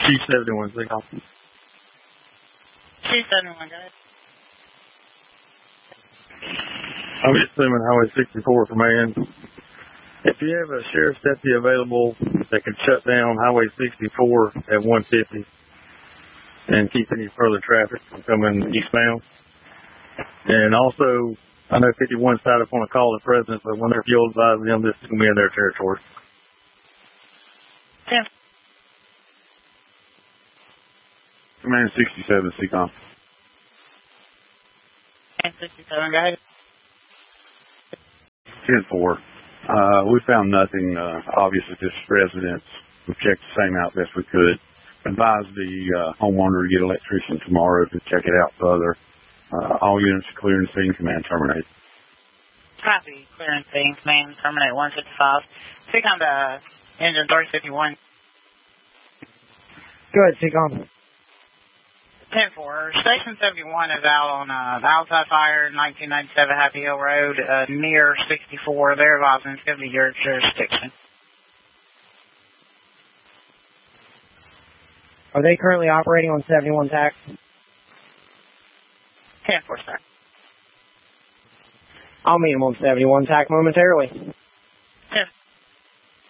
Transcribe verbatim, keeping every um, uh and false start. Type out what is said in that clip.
Chief seventy-one, Seacom. Chief seventy-one, go ahead. I'm assuming Highway sixty-four for man. If you have a sheriff's deputy available that can shut down Highway sixty-four at one fifty and keep any further traffic from coming eastbound. And also, I know fifty-one side up on a call the president, but whenever you'll advise them, this is going to be in their territory. ten. Command sixty-seven, Seacom. ten sixty-seven, go ahead. ten four. Uh, we found nothing, uh, obviously just residents. We checked the same out best we could. Advise the, uh, homeowner to get an electrician tomorrow to check it out further. Uh, all units are clear and scene, command terminate. Copy, clear and scene, command terminate one fifty-five. Seacom to engine thirty fifty-one. Go ahead, Seacom. ten four. Station seventy-one is out on uh, the outside fire, nineteen ninety-seven Happy Hill Road, uh, near sixty-four. They're advising it's going to be your jurisdiction. Are they currently operating on seventy-one tax? ten four, sir. I'll meet them on seventy-one tack momentarily.